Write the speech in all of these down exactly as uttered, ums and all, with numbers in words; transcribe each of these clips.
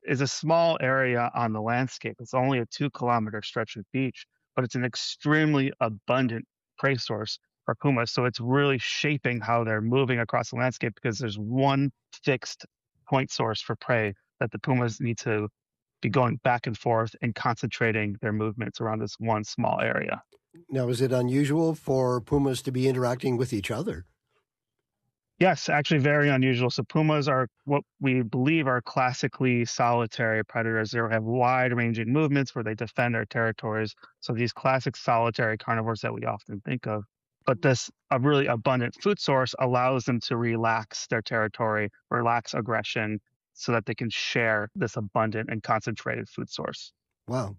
is a small area on the landscape. It's only a two kilometer stretch of beach, but it's an extremely abundant prey source for pumas. So it's really shaping how they're moving across the landscape because there's one fixed point source for prey that the pumas need to be going back and forth and concentrating their movements around this one small area. Now, is it unusual for pumas to be interacting with each other? Yes, actually very unusual. So pumas are what we believe are classically solitary predators. They have wide-ranging movements where they defend their territories. So these classic solitary carnivores that we often think of. But this a really abundant food source allows them to relax their territory, relax aggression, so that they can share this abundant and concentrated food source. Wow.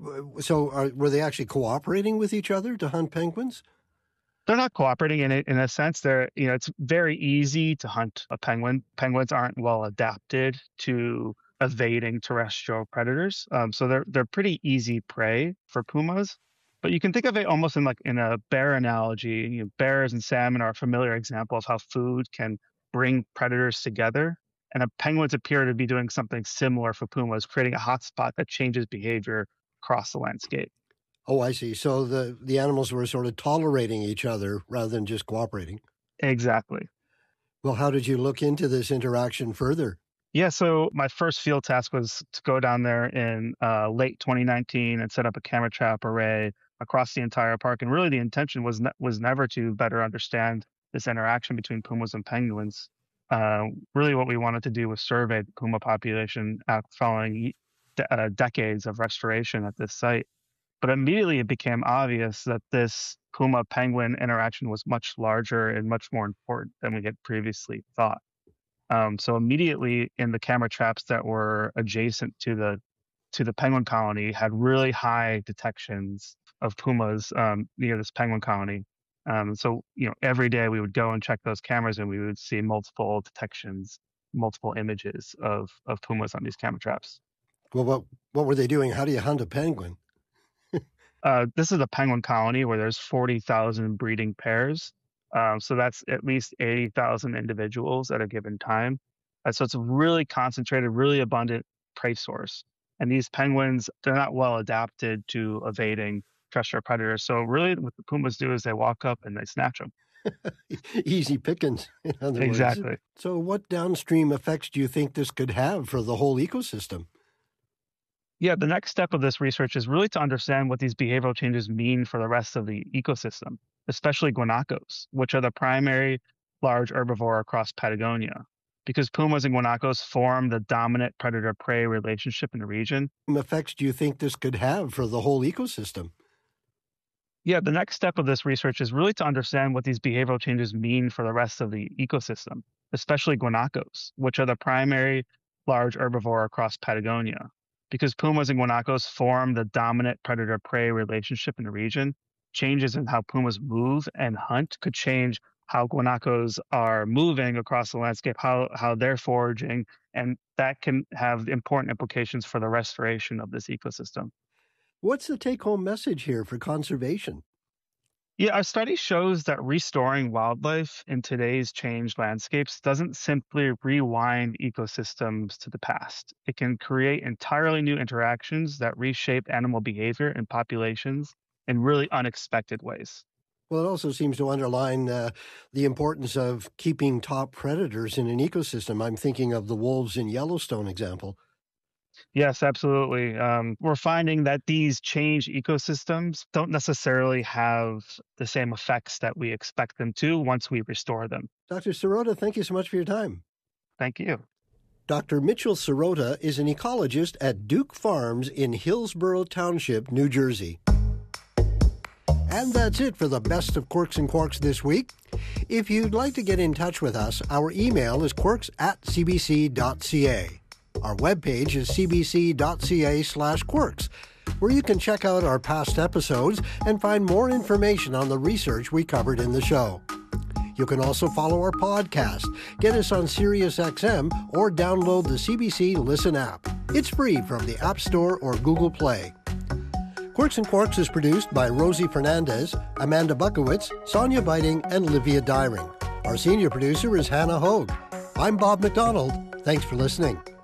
So are, were they actually cooperating with each other to hunt penguins? They're not cooperating in it in a sense. They're, you know, it's very easy to hunt a penguin. Penguins aren't well adapted to evading terrestrial predators. Um, so they're they're pretty easy prey for pumas. But you can think of it almost in like in a bear analogy. You know, bears and salmon are a familiar example of how food can bring predators together. And penguins appear to be doing something similar for pumas, creating a hotspot that changes behavior across the landscape. Oh, I see. So the, the animals were sort of tolerating each other rather than just cooperating. Exactly. Well, how did you look into this interaction further? Yeah, so my first field task was to go down there in uh, late twenty nineteen and set up a camera trap array across the entire park. And really the intention was ne- was never to better understand this interaction between pumas and penguins. Uh, really what we wanted to do was survey the puma population following de- uh, decades of restoration at this site. But immediately it became obvious that this puma-penguin interaction was much larger and much more important than we had previously thought. Um, so immediately in the camera traps that were adjacent to the to the penguin colony had really high detections of pumas um, near this penguin colony. Um, so you know every day we would go and check those cameras and we would see multiple detections, multiple images of of pumas on these camera traps. Well, what what were they doing? How do you hunt a penguin? Uh, this is a penguin colony where there's forty thousand breeding pairs. Um, so that's at least eighty thousand individuals at a given time. Uh, so it's a really concentrated, really abundant prey source. And these penguins, they're not well adapted to evading terrestrial predators. So really what the pumas do is they walk up and they snatch them. Easy pickings, in other Exactly. words. So what downstream effects do you think this could have for the whole ecosystem? Yeah, the next step of this research is really to understand what these behavioral changes mean for the rest of the ecosystem, especially guanacos, which are the primary large herbivore across Patagonia. Because pumas and guanacos form the dominant predator-prey relationship in the region. What effects do you think this could have for the whole ecosystem? Yeah, the next step of this research is really to understand what these behavioral changes mean for the rest of the ecosystem, especially guanacos, which are the primary large herbivore across Patagonia. Because pumas and guanacos form the dominant predator-prey relationship in the region, changes in how pumas move and hunt could change how guanacos are moving across the landscape, how, how they're foraging, and that can have important implications for the restoration of this ecosystem. What's the take-home message here for conservation? Yeah, our study shows that restoring wildlife in today's changed landscapes doesn't simply rewind ecosystems to the past. It can create entirely new interactions that reshape animal behavior and populations in really unexpected ways. Well, it also seems to underline uh, the importance of keeping top predators in an ecosystem. I'm thinking of the wolves in Yellowstone example. Yes, absolutely. Um, we're finding that these changed ecosystems don't necessarily have the same effects that we expect them to once we restore them. Doctor Sirota, thank you so much for your time. Thank you. Doctor Mitchell Sirota is an ecologist at Duke Farms in Hillsborough Township, New Jersey. And that's it for the best of Quirks and Quarks this week. If you'd like to get in touch with us, our email is quirks at cbc.ca. Our webpage is cbc.ca slash quirks, where you can check out our past episodes and find more information on the research we covered in the show. You can also follow our podcast, get us on SiriusXM, or download the C B C Listen app. It's free from the App Store or Google Play. Quirks and Quarks is produced by Rosie Fernandez, Amanda Bukowitz, Sonia Biting, and Livia Dyring. Our senior producer is Hannah Hogue. I'm Bob McDonald. Thanks for listening.